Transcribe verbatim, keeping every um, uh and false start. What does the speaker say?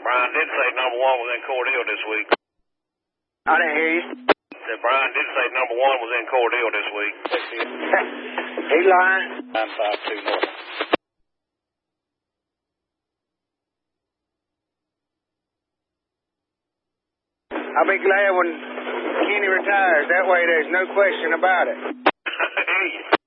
Brian did say number one was in Cordele this week. I didn't hear you. Said Brian did say number one was in Cordele this week. He lying. nine five two north. I'll be glad when Kenny retires. That way there's no question about it.